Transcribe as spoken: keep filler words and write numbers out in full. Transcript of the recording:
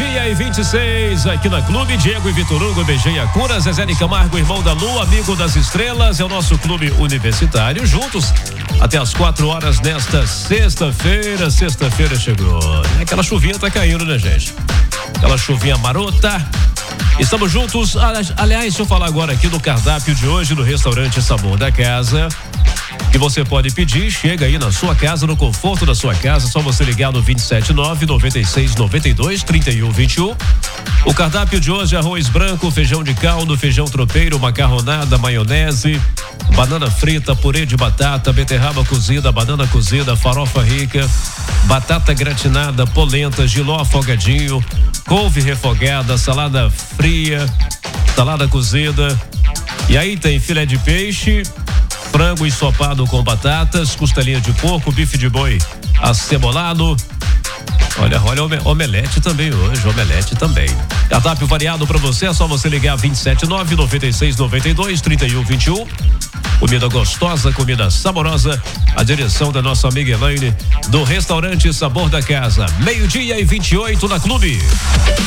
Meio-dia e vinte e seis, aqui na Clube, Diego e Vitor Hugo, Beijei a Cura, Zezé de Camargo, irmão da Lua, amigo das estrelas, é o nosso clube universitário, juntos até as quatro horas nesta sexta-feira. Sexta-feira chegou. Aquela chuvinha tá caindo, né, gente? Aquela chuvinha marota. Estamos juntos. Aliás, deixa eu falar agora aqui do cardápio de hoje no restaurante Sabor da Casa, que você pode pedir, chega aí na sua casa, no conforto da sua casa, só você ligar no vinte e sete nove, noventa e seis, noventa e dois, trinta e um, vinte e um. O cardápio de hoje é arroz branco, feijão de caldo, feijão tropeiro, macarronada, maionese, banana frita, purê de batata, beterraba cozida, banana cozida, farofa rica, batata gratinada, polenta, jiló afogadinho, couve refogada, salada fria, salada cozida. E aí tem filé de peixe, frango ensopado com batatas, costelinha de porco, bife de boi acebolado. Olha, olha, omelete também hoje, omelete também. Cardápio variado pra você, é só você ligar vinte e sete nove, noventa e seis, noventa e dois, trinta e um, vinte e um. Comida gostosa, comida saborosa, a direção da nossa amiga Elaine, do restaurante Sabor da Casa. Meio-dia e vinte e oito na Clube.